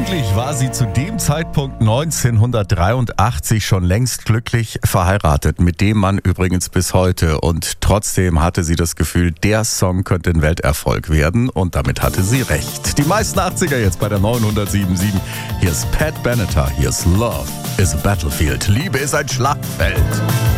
Eigentlich war sie zu dem Zeitpunkt 1983 schon längst glücklich verheiratet, mit dem Mann übrigens bis heute. Und trotzdem hatte sie das Gefühl, der Song könnte ein Welterfolg werden. Und damit hatte sie recht. Die meisten 80er jetzt bei der 907.7. Hier ist Pat Benatar, hier ist Love is a Battlefield. Liebe ist ein Schlachtfeld.